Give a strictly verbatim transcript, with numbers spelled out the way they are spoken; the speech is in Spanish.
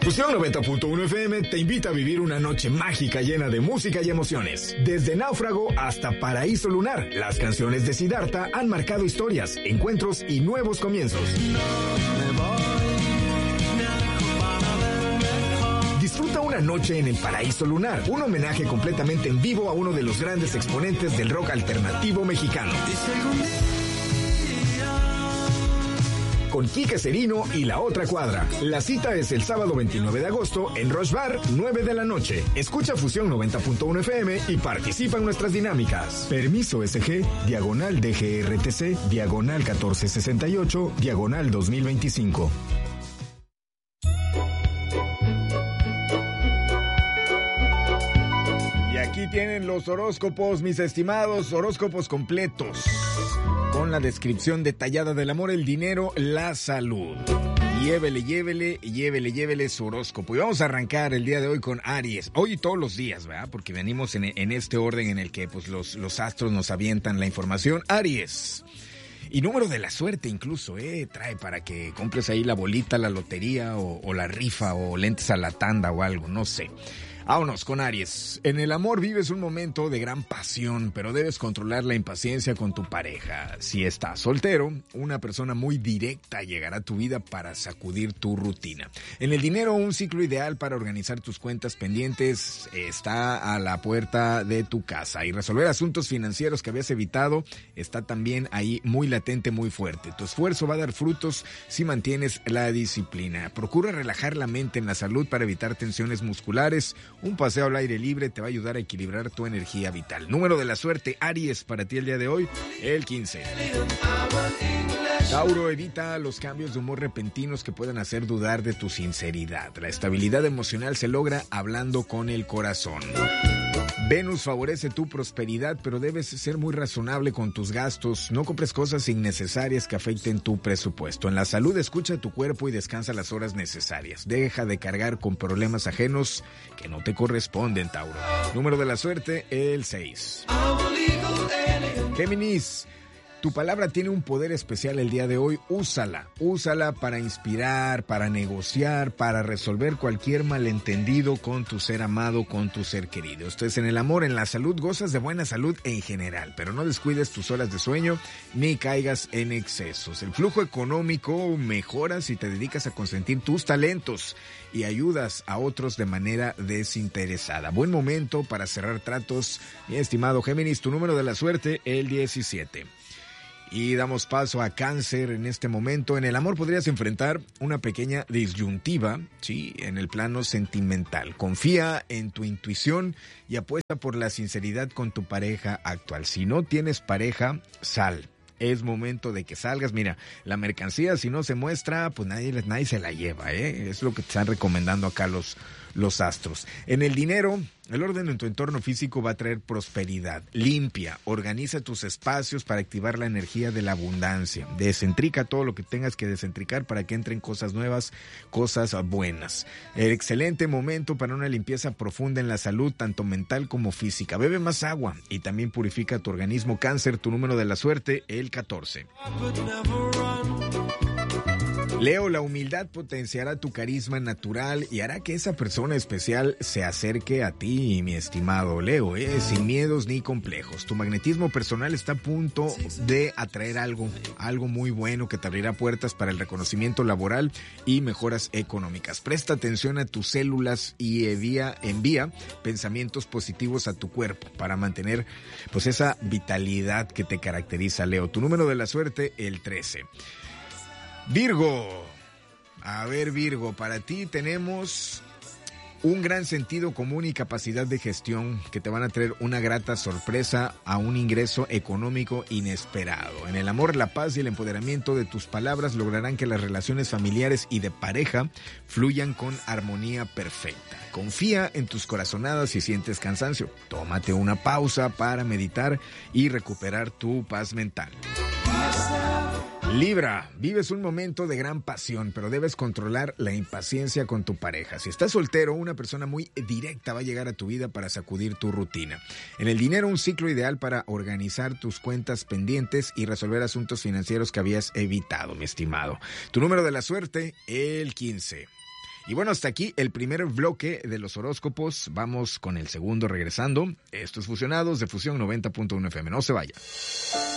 Fusión noventa punto uno F M te invita a vivir una noche mágica llena de música y emociones. Desde Náufrago hasta Paraíso Lunar, las canciones de Siddhartha han marcado historias, encuentros y nuevos comienzos. Disfruta una noche en el Paraíso Lunar, un homenaje completamente en vivo a uno de los grandes exponentes del rock alternativo mexicano. Con Quique Serino y La Otra Cuadra. La cita es el sábado veintinueve de agosto en Rush Bar, nueve de la noche. Escucha Fusión noventa punto uno F M y participa en nuestras dinámicas. Permiso S G, diagonal D G R T C, diagonal catorce sesenta y ocho, diagonal dos mil veinticinco. Y aquí tienen los horóscopos, mis estimados, horóscopos completos, con la descripción detallada del amor, el dinero, la salud. Llévele, llévele, llévele, llévele su horóscopo. Y vamos a arrancar el día de hoy con Aries. Hoy y todos los días, ¿verdad? Porque venimos en, en este orden en el que pues, los, los astros nos avientan la información. Aries. Y número de la suerte incluso, ¿eh? Trae para que compres ahí la bolita, la lotería o, o la rifa o lentes a la tanda o algo, no sé. Vámonos con Aries. En el amor vives un momento de gran pasión, pero debes controlar la impaciencia con tu pareja. Si estás soltero, una persona muy directa llegará a tu vida para sacudir tu rutina. En el dinero, un ciclo ideal para organizar tus cuentas pendientes está a la puerta de tu casa. Y resolver asuntos financieros que habías evitado está también ahí muy latente, muy fuerte. Tu esfuerzo va a dar frutos si mantienes la disciplina. Procura relajar la mente en la salud para evitar tensiones musculares. Un paseo al aire libre te va a ayudar a equilibrar tu energía vital. Número de la suerte, Aries, para ti el día de hoy, el quince. Tauro, evita los cambios de humor repentinos que puedan hacer dudar de tu sinceridad. La estabilidad emocional se logra hablando con el corazón. Venus favorece tu prosperidad, pero debes ser muy razonable con tus gastos. No compres cosas innecesarias que afecten tu presupuesto. En la salud, escucha tu cuerpo y descansa las horas necesarias. Deja de cargar con problemas ajenos que no te corresponden, Tauro. Número de la suerte, el seis. Géminis. Tu palabra tiene un poder especial el día de hoy, úsala, úsala para inspirar, para negociar, para resolver cualquier malentendido con tu ser amado, con tu ser querido. Entonces, en el amor, en la salud, gozas de buena salud en general, pero no descuides tus horas de sueño ni caigas en excesos. El flujo económico mejora si te dedicas a consentir tus talentos y ayudas a otros de manera desinteresada. Buen momento para cerrar tratos, mi estimado Géminis. Tu número de la suerte, el diecisiete. Y damos paso a Cáncer en este momento. En el amor podrías enfrentar una pequeña disyuntiva, sí, en el plano sentimental. Confía en tu intuición y apuesta por la sinceridad con tu pareja actual. Si no tienes pareja, sal. Es momento de que salgas. Mira, la mercancía, si no se muestra, pues nadie, nadie se la lleva, ¿eh? Es lo que te están recomendando acá los, los astros. En el dinero, el orden en tu entorno físico va a traer prosperidad. Limpia, organiza tus espacios para activar la energía de la abundancia. Descentrica todo lo que tengas que descentricar para que entren cosas nuevas, cosas buenas. El excelente momento para una limpieza profunda en la salud, tanto mental como física. Bebe más agua y también purifica tu organismo. Cáncer, tu número de la suerte, el catorce. Leo, la humildad potenciará tu carisma natural y hará que esa persona especial se acerque a ti, mi estimado Leo, ¿eh? Sin miedos ni complejos. Tu magnetismo personal está a punto de atraer algo, algo muy bueno que te abrirá puertas para el reconocimiento laboral y mejoras económicas. Presta atención a tus células y envía, envía pensamientos positivos a tu cuerpo para mantener pues esa vitalidad que te caracteriza, Leo. Tu número de la suerte, el trece. Virgo, a ver Virgo, para ti tenemos un gran sentido común y capacidad de gestión que te van a traer una grata sorpresa a un ingreso económico inesperado. En el amor, la paz y el empoderamiento de tus palabras lograrán que las relaciones familiares y de pareja fluyan con armonía perfecta. Confía en tus corazonadas si sientes cansancio. Tómate una pausa para meditar y recuperar tu paz mental. Libra, vives un momento de gran pasión, pero debes controlar la impaciencia con tu pareja. Si estás soltero, una persona muy directa va a llegar a tu vida para sacudir tu rutina. En el dinero, un ciclo ideal para organizar tus cuentas pendientes y resolver asuntos financieros que habías evitado, mi estimado. Tu número de la suerte, el quince. Y bueno, hasta aquí el primer bloque de los horóscopos. Vamos con el segundo regresando. Esto es Fusionados de Fusión noventa punto uno F M. No se vaya.